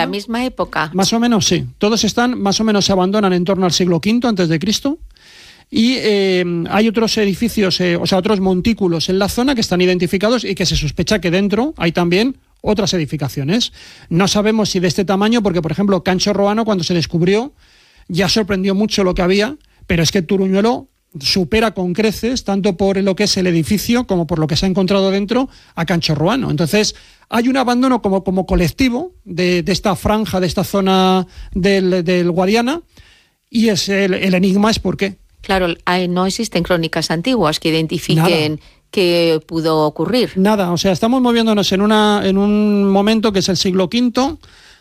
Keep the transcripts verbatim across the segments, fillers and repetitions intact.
la misma época. Más o menos, sí. Todos están, más o menos se abandonan en torno al siglo quinto antes de Cristo. Y eh, hay otros edificios, eh, o sea, otros montículos en la zona que están identificados y que se sospecha que dentro hay también otras edificaciones. No sabemos si de este tamaño, porque, por ejemplo, Cancho Roano, cuando se descubrió, ya sorprendió mucho lo que había, pero es que Turuñuelo supera con creces, tanto por lo que es el edificio como por lo que se ha encontrado dentro, a Cancho Roano. Entonces, hay un abandono como, como colectivo de, de esta franja, de esta zona del, del Guadiana, y es el, el enigma es por qué. Claro, no existen crónicas antiguas que identifiquen Nada. qué pudo ocurrir. Nada, o sea, estamos moviéndonos en, una, en un momento que es el siglo quinto,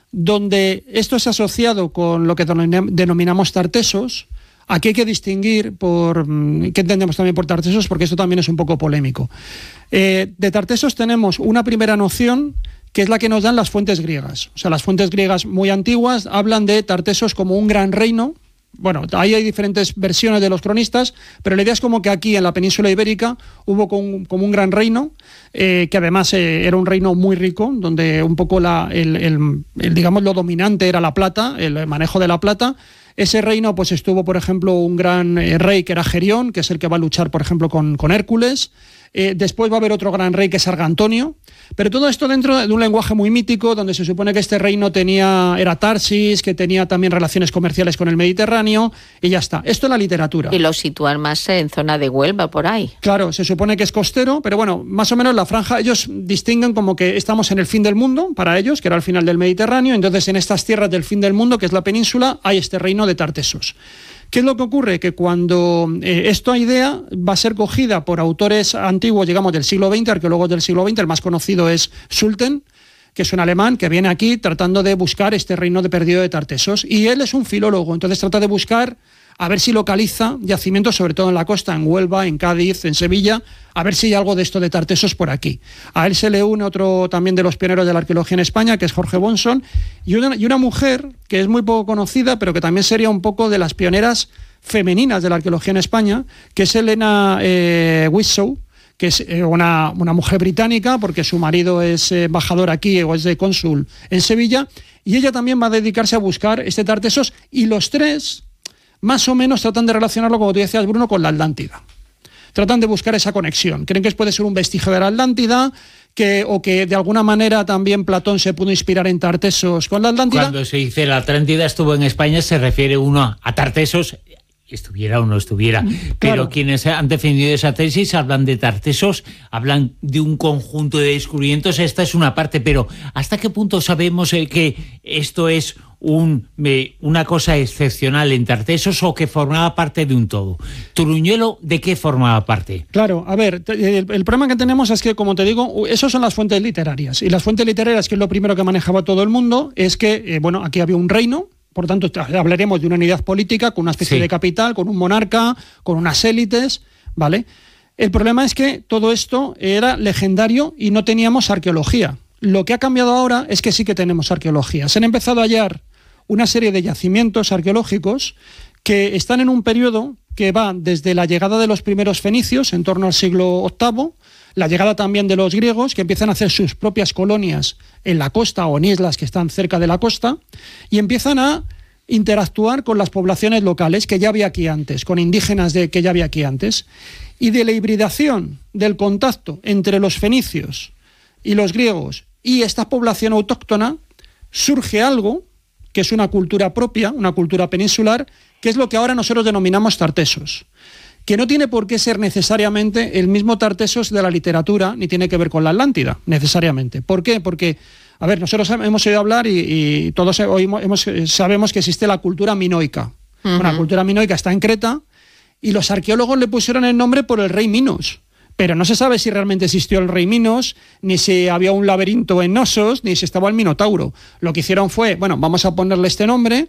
donde esto es asociado con lo que denominamos tartesos. Aquí hay que distinguir por qué entendemos también por tartesos, porque esto también es un poco polémico. Eh, de tartesos tenemos una primera noción que es la que nos dan las fuentes griegas. O sea, las fuentes griegas muy antiguas hablan de tartesos como un gran reino. Bueno, ahí hay diferentes versiones de los cronistas, pero la idea es como que aquí en la península ibérica hubo como, como un gran reino, eh, que además eh, era un reino muy rico, donde un poco la, el, el, el, digamos, lo dominante era la plata, el manejo de la plata. Ese reino pues estuvo, por ejemplo, un gran eh, rey que era Gerión, que es el que va a luchar, por ejemplo, con, con Hércules. Eh, después va a haber otro gran rey que es Argantonio, pero todo esto dentro de un lenguaje muy mítico, donde se supone que este reino tenía era Tarsis, que tenía también relaciones comerciales con el Mediterráneo, y ya está. Esto es la literatura. Y lo sitúan más en zona de Huelva, por ahí. Claro, se supone que es costero, pero bueno, más o menos la franja, ellos distinguen como que estamos en el fin del mundo, para ellos, que era el final del Mediterráneo, entonces en estas tierras del fin del mundo, que es la península, hay este reino de Tartesos. ¿Qué es lo que ocurre? Que cuando eh, esta idea va a ser cogida por autores antiguos, digamos, del siglo veinte, arqueólogos del siglo veinte, el más conocido es Sulten, que es un alemán que viene aquí tratando de buscar este reino de perdido de Tartesos, y él es un filólogo, entonces trata de buscar a ver si localiza yacimientos, sobre todo en la costa, en Huelva, en Cádiz, en Sevilla, a ver si hay algo de esto de Tartesos por aquí. A él se le une otro también de los pioneros de la arqueología en España, que es Jorge Bonson, y una, y una mujer que es muy poco conocida, pero que también sería un poco de las pioneras femeninas de la arqueología en España, que es Elena eh, Wissow, que es eh, una, una mujer británica, porque su marido es eh, embajador aquí o es de cónsul en Sevilla, y ella también va a dedicarse a buscar este Tartesos, y los tres más o menos tratan de relacionarlo, como tú decías, Bruno, con la Atlántida. Tratan de buscar esa conexión. Creen que puede ser un vestigio de la Atlántida, que, o que de alguna manera también Platón se pudo inspirar en Tartesos con la Atlántida. Cuando se dice la Atlántida estuvo en España, se refiere uno a Tartesos, estuviera o no estuviera, claro. Pero quienes han defendido esa tesis hablan de Tartesos, hablan de un conjunto de descubrimientos. Esta es una parte, pero ¿hasta qué punto sabemos eh, que esto es un, eh, una cosa excepcional en Tartesos o que formaba parte de un todo? Turuñuelo, ¿de qué formaba parte? Claro, a ver, el, el problema que tenemos es que, como te digo, esas son las fuentes literarias, y las fuentes literarias, que es lo primero que manejaba todo el mundo, es que, eh, bueno, aquí había un reino. Por tanto, hablaremos de una unidad política con una especie sí. de capital, con un monarca, con unas élites, ¿vale? El problema es que todo esto era legendario y no teníamos arqueología. Lo que ha cambiado ahora es que sí que tenemos arqueología. Se han empezado a hallar una serie de yacimientos arqueológicos que están en un periodo que va desde la llegada de los primeros fenicios, en torno al siglo octavo, la llegada también de los griegos, que empiezan a hacer sus propias colonias en la costa o en islas que están cerca de la costa, y empiezan a interactuar con las poblaciones locales que ya había aquí antes, con indígenas de, que ya había aquí antes. Y de la hibridación, del contacto entre los fenicios y los griegos y esta población autóctona, surge algo que es una cultura propia, una cultura peninsular, que es lo que ahora nosotros denominamos Tartesos, que no tiene por qué ser necesariamente el mismo Tartesos de la literatura, ni tiene que ver con la Atlántida, necesariamente. ¿Por qué? Porque, a ver, nosotros hemos oído hablar y, y todos oímos, hemos, sabemos que existe la cultura minoica. Uh-huh. Bueno, la cultura minoica está en Creta, y los arqueólogos le pusieron el nombre por el rey Minos, pero no se sabe si realmente existió el rey Minos, ni si había un laberinto en Nosos, ni si estaba el Minotauro. Lo que hicieron fue, bueno, vamos a ponerle este nombre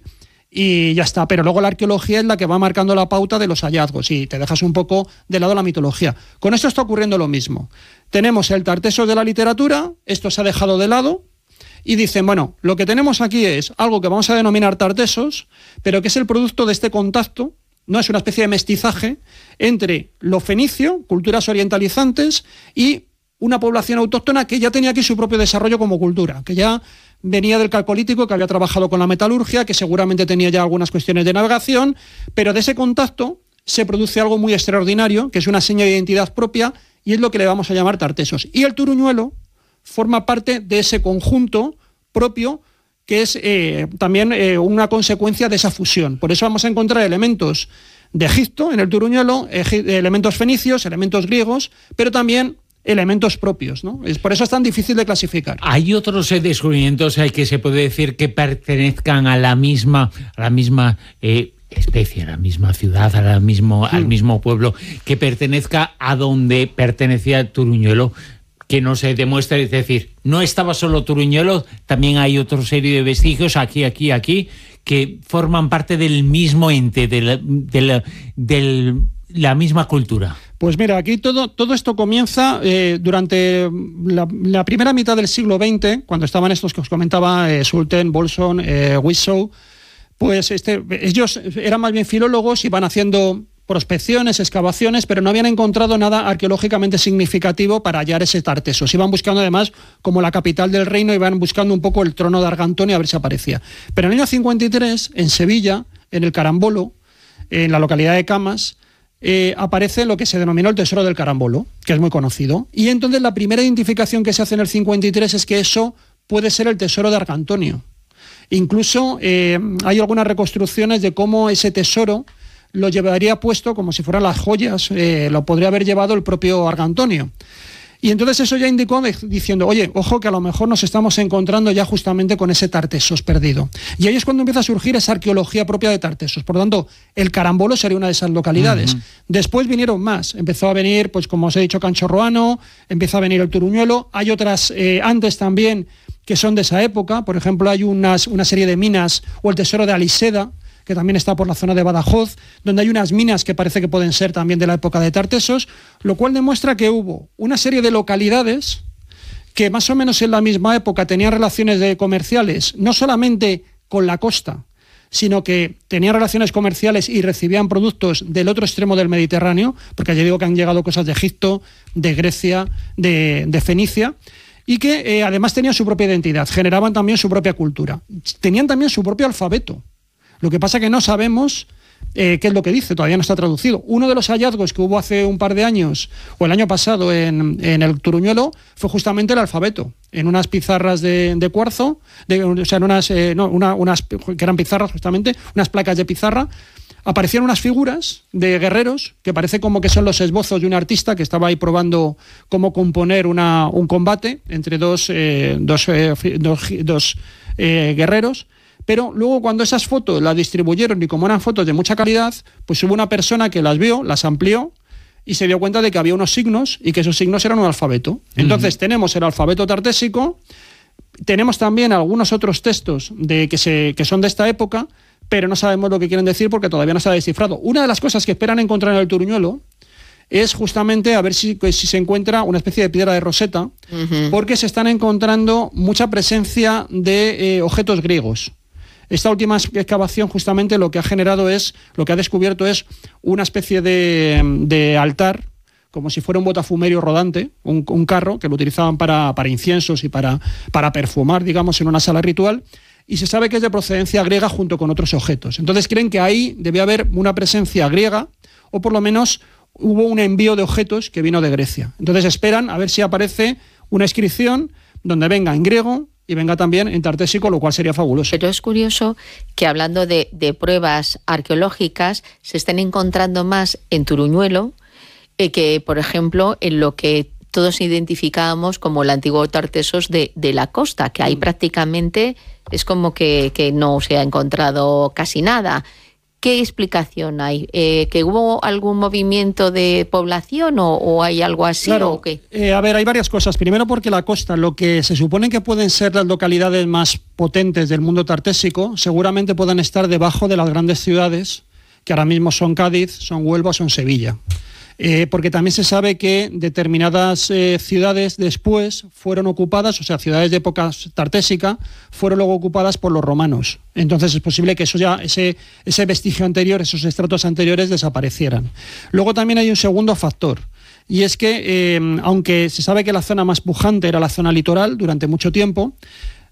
y ya está, pero luego la arqueología es la que va marcando la pauta de los hallazgos y te dejas un poco de lado la mitología. Con esto está ocurriendo lo mismo. Tenemos el Tartesos de la literatura, esto se ha dejado de lado, y dicen, bueno, lo que tenemos aquí es algo que vamos a denominar Tartesos, pero que es el producto de este contacto, no es una especie de mestizaje entre lo fenicio, culturas orientalizantes, y una población autóctona que ya tenía aquí su propio desarrollo como cultura, que ya venía del Calcolítico, que había trabajado con la metalurgia, que seguramente tenía ya algunas cuestiones de navegación, pero de ese contacto se produce algo muy extraordinario, que es una seña de identidad propia, y es lo que le vamos a llamar tartesos. Y el turuñuelo forma parte de ese conjunto propio, que es eh, también eh, una consecuencia de esa fusión. Por eso vamos a encontrar elementos de Egipto en el turuñuelo, elementos fenicios, elementos griegos, pero también elementos propios, ¿no? Es por eso es tan difícil de clasificar. Hay otros eh, descubrimientos eh, que se puede decir que pertenezcan a la misma, a la misma eh, especie, a la misma ciudad, a la mismo, sí. al mismo pueblo, que pertenezca a donde pertenecía el turuñuelo, que no se demuestra, es decir, no estaba solo turuñuelo, también hay otra serie de vestigios aquí, aquí, aquí, que forman parte del mismo ente, de la, de la, de la misma cultura. Pues mira, aquí todo, todo esto comienza eh, durante la, la primera mitad del siglo veinte, cuando estaban estos que os comentaba, eh, Sulten, Bolson, eh, Wissow, pues este, ellos eran más bien filólogos, iban haciendo prospecciones, excavaciones, pero no habían encontrado nada arqueológicamente significativo para hallar ese Tartesos. Iban buscando además, como la capital del reino, iban buscando un poco el trono de Argantonio a ver si aparecía. Pero en el año cincuenta y tres, en Sevilla, en el Carambolo, en la localidad de Camas, eh, aparece lo que se denominó el tesoro del Carambolo, que es muy conocido. Y entonces la primera identificación que se hace en el cincuenta y tres es que eso puede ser el tesoro de Argantonio. Incluso eh, hay algunas reconstrucciones de cómo ese tesoro lo llevaría puesto como si fueran las joyas, eh, lo podría haber llevado el propio Argantonio. Y entonces eso ya indicó diciendo, oye, ojo que a lo mejor nos estamos encontrando ya justamente con ese Tartesos perdido. Y ahí es cuando empieza a surgir esa arqueología propia de Tartesos. Por lo tanto, el Carambolo sería una de esas localidades. Uh-huh. Después vinieron más. Empezó a venir, pues como os he dicho, Canchorroano, empieza a venir el Turuñuelo. Hay otras eh, antes también que son de esa época. Por ejemplo, hay unas, una serie de minas, o el tesoro de Aliseda, que también está por la zona de Badajoz, donde hay unas minas que parece que pueden ser también de la época de Tartesos, lo cual demuestra que hubo una serie de localidades que más o menos en la misma época tenían relaciones de comerciales, no solamente con la costa, sino que tenían relaciones comerciales y recibían productos del otro extremo del Mediterráneo, porque ya digo que han llegado cosas de Egipto, de Grecia, de, de Fenicia, y que eh, además tenían su propia identidad, generaban también su propia cultura, tenían también su propio alfabeto. Lo que pasa es que no sabemos eh, qué es lo que dice, todavía no está traducido. Uno de los hallazgos que hubo hace un par de años, o el año pasado en, en el Turuñuelo, fue justamente el alfabeto, en unas pizarras de, de cuarzo, de, o sea, en unas, eh, no, una, unas que eran pizarras justamente, unas placas de pizarra, aparecieron unas figuras de guerreros, que parece como que son los esbozos de un artista que estaba ahí probando cómo componer una, un combate entre dos, eh, dos, eh, dos, dos eh, guerreros. Pero luego cuando esas fotos las distribuyeron y como eran fotos de mucha calidad, pues hubo una persona que las vio, las amplió y se dio cuenta de que había unos signos y que esos signos eran un alfabeto. Entonces uh-huh. tenemos el alfabeto tartésico, tenemos también algunos otros textos de que, se, que son de esta época, pero no sabemos lo que quieren decir porque todavía no se ha descifrado. Una de las cosas que esperan encontrar en el Turuñuelo es justamente a ver si, si se encuentra una especie de piedra de Roseta, uh-huh. porque se están encontrando mucha presencia de eh, objetos griegos. Esta última excavación justamente lo que ha generado es, lo que ha descubierto es una especie de, de altar, como si fuera un botafumerio rodante, un, un carro que lo utilizaban para, para inciensos y para, para perfumar, digamos, en una sala ritual, y se sabe que es de procedencia griega junto con otros objetos. Entonces creen que ahí debe haber una presencia griega, o por lo menos hubo un envío de objetos que vino de Grecia. Entonces esperan a ver si aparece una inscripción donde venga en griego y venga también en tartésico, lo cual sería fabuloso. Pero es curioso que hablando de, de pruebas arqueológicas se estén encontrando más en Turuñuelo eh, que, por ejemplo, en lo que todos identificábamos como el antiguo Tartesos de, de la costa, que ahí prácticamente es como que, que no se ha encontrado casi nada. ¿Qué explicación hay? Eh, ¿Que hubo algún movimiento de población o, o hay algo así? Claro, ¿o qué? Eh, a ver, hay varias cosas. Primero porque la costa, lo que se supone que pueden ser las localidades más potentes del mundo tartésico, seguramente puedan estar debajo de las grandes ciudades, que ahora mismo son Cádiz, son Huelva o son Sevilla. Eh, porque también se sabe que determinadas eh, ciudades después fueron ocupadas, o sea, ciudades de época tartésica, fueron luego ocupadas por los romanos. Entonces es posible que eso ya, ese, ese vestigio anterior, esos estratos anteriores desaparecieran. Luego también hay un segundo factor, y es que, eh, aunque se sabe que la zona más pujante era la zona litoral durante mucho tiempo,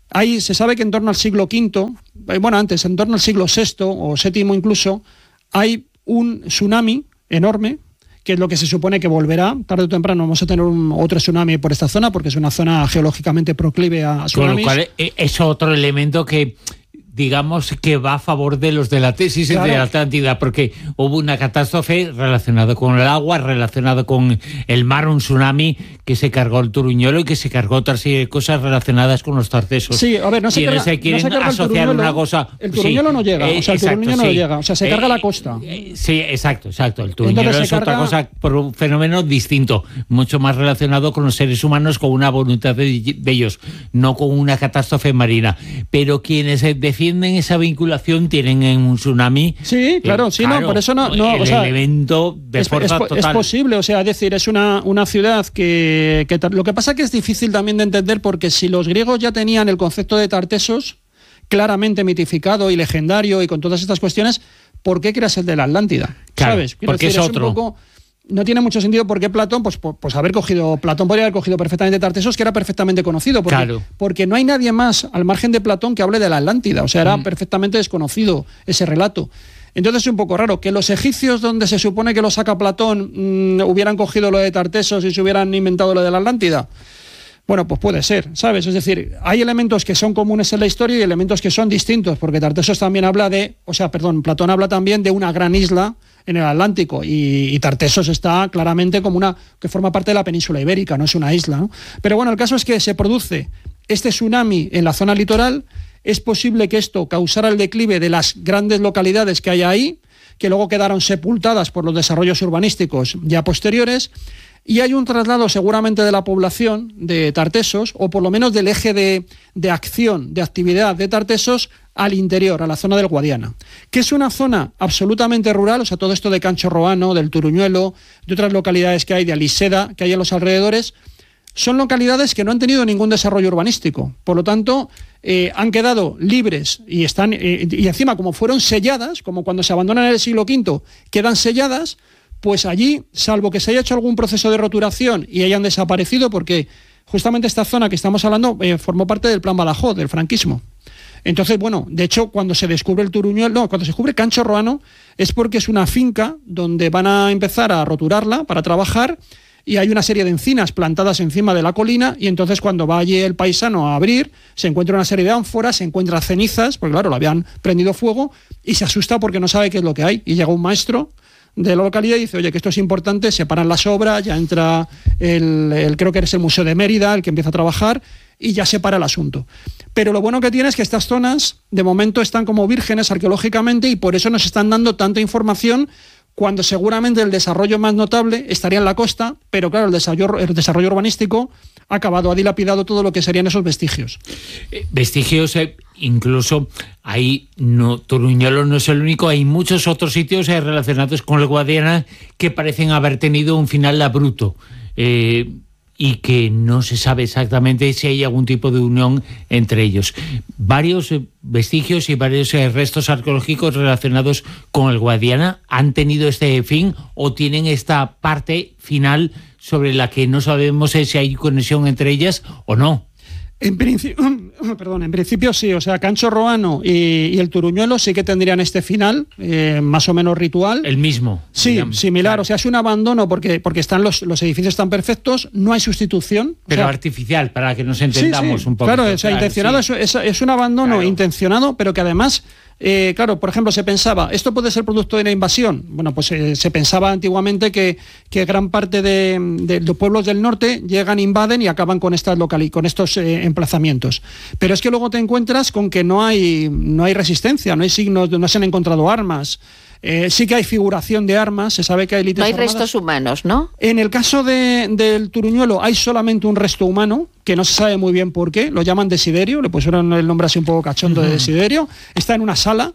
Hay, se sabe que en torno al siglo quinto, bueno, antes, en torno al siglo sexto o séptimo incluso, hay un tsunami enorme, que es lo que se supone que volverá. Tarde o temprano vamos a tener un, otro tsunami por esta zona, porque es una zona geológicamente proclive a tsunamis. Con lo cual es otro elemento que, digamos, que va a favor de los de la tesis claro. de la Atlántida, porque hubo una catástrofe relacionada con el agua, relacionada con el mar, un tsunami que se cargó el Turuñuelo y que se cargó otra serie de cosas relacionadas con los tartesos. Sí, a ver, no se, carga, se quieren no se carga asociar una cosa... El Turuñuelo sí, no llega, o sea, el Turuñuelo sí. no llega, o sea, se carga eh, la costa. Eh, sí, exacto, exacto. El Turuñuelo es carga... otra cosa, por un fenómeno distinto, mucho más relacionado con los seres humanos, con una voluntad de, de ellos, no con una catástrofe marina. Pero quienes defienden esa vinculación tienen en un tsunami. Sí, claro, eh, sí, claro, no, por eso no. no el o sea, elemento de es, fuerza es, total. Es posible, o sea, es decir, es una, una ciudad que, que. Lo que pasa que es difícil también de entender, porque si los griegos ya tenían el concepto de Tartesos claramente mitificado y legendario y con todas estas cuestiones, ¿por qué creas el de la Atlántida? Claro, ¿sabes? Quiero porque decir, es es otro. Un poco, no tiene mucho sentido porque Platón, pues, pues haber cogido, Platón podría haber cogido perfectamente Tartesos, que era perfectamente conocido, porque, claro. porque no hay nadie más al margen de Platón que hable de la Atlántida, o sea, era mm. perfectamente desconocido ese relato. Entonces es un poco raro que los egipcios, donde se supone que lo saca Platón, mmm, hubieran cogido lo de Tartesos y se hubieran inventado lo de la Atlántida. Bueno, pues puede ser, ¿sabes? Es decir, hay elementos que son comunes en la historia y elementos que son distintos, porque Tartesos también habla de, o sea, perdón, Platón habla también de una gran isla en el Atlántico y, y Tartesos está claramente como una que forma parte de la península ibérica, no es una isla, ¿no? Pero bueno, el caso es que se produce este tsunami en la zona litoral. Es posible que esto causara el declive de las grandes localidades que hay ahí, que luego quedaron sepultadas por los desarrollos urbanísticos ya posteriores, y hay un traslado seguramente de la población de Tartesos, o por lo menos del eje de, de acción, de actividad de Tartesos al interior, a la zona del Guadiana, que es una zona absolutamente rural, o sea, todo esto de Cancho Roano, del Turuñuelo, de otras localidades que hay, de Aliseda, que hay en los alrededores, son localidades que no han tenido ningún desarrollo urbanístico. Por lo tanto, eh, han quedado libres y están eh, y encima, como fueron selladas, como cuando se abandonan en el siglo quinto, quedan selladas, pues allí, salvo que se haya hecho algún proceso de roturación y hayan desaparecido, porque justamente esta zona que estamos hablando eh, formó parte del Plan Badajoz, del franquismo. Entonces, bueno, de hecho, cuando se descubre el Turuñuelo, no, cuando se descubre Cancho Roano, es porque es una finca donde van a empezar a roturarla para trabajar, y hay una serie de encinas plantadas encima de la colina, y entonces cuando va allí el paisano a abrir, se encuentra una serie de ánforas, se encuentra cenizas, porque claro, lo habían prendido fuego, y se asusta porque no sabe qué es lo que hay, y llega un maestro de la localidad y dice, oye, que esto es importante, se paran las obras, ya entra el, el creo que es el Museo de Mérida, el que empieza a trabajar, y ya se para el asunto. Pero lo bueno que tiene es que estas zonas, de momento, están como vírgenes arqueológicamente, y por eso nos están dando tanta información, cuando seguramente el desarrollo más notable estaría en la costa, pero claro, el desarrollo, el desarrollo urbanístico ha acabado, ha dilapidado todo lo que serían esos vestigios. Eh, vestigios, eh, incluso hay, no, Turuñuelo no es el único, hay muchos otros sitios eh, relacionados con el Guadiana que parecen haber tenido un final abrupto. Eh, y que no se sabe exactamente si hay algún tipo de unión entre ellos. Varios vestigios y varios restos arqueológicos relacionados con el Guadiana han tenido este fin o tienen esta parte final sobre la que no sabemos si hay conexión entre ellas o no. En principio, perdón, en principio sí, o sea, Cancho Roano y, y el Turuñuelo sí que tendrían este final, eh, más o menos ritual. El mismo. Sí, digamos, similar, claro. O sea, es un abandono porque, porque están los, los edificios tan perfectos, no hay sustitución. Pero o sea, artificial, para que nos entendamos sí, sí, un poco. Claro, o sea, claro, intencionado, sí. es, es, es un abandono claro. intencionado, pero que además... Eh, claro, por ejemplo, se pensaba, ¿esto puede ser producto de la invasión? Bueno, pues eh, se pensaba antiguamente que, que gran parte de, de los pueblos del norte llegan, invaden y acaban con estas locali- con estos eh, emplazamientos. Pero es que luego te encuentras con que no hay, no hay resistencia, no hay signos, no se han encontrado armas. Eh, sí que hay figuración de armas, se sabe que hay élites No hay armadas. restos humanos, ¿no? En el caso de, del Turuñuelo hay solamente un resto humano, que no se sabe muy bien por qué, lo llaman Desiderio, le pusieron el nombre así un poco cachondo uh-huh. de Desiderio, está en una sala,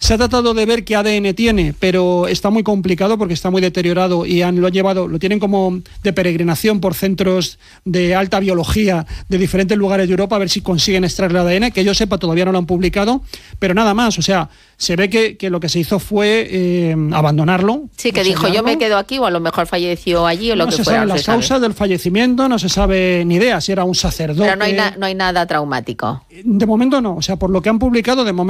Se ha tratado de ver qué A D N tiene, pero está muy complicado porque está muy deteriorado y han, lo han llevado, lo tienen como de peregrinación por centros de alta biología de diferentes lugares de Europa a ver si consiguen extraer el A D N, que yo sepa todavía no lo han publicado, pero nada más, o sea, se ve que, que lo que se hizo fue eh, abandonarlo. Sí, que dijo, yo me quedo aquí o a lo mejor falleció allí o lo no que se fuera. Saben No las se sabe. causas del fallecimiento, no se sabe ni idea si era un sacerdote. Pero no hay, na- no hay nada traumático. De momento no, o sea, por lo que han publicado, de momento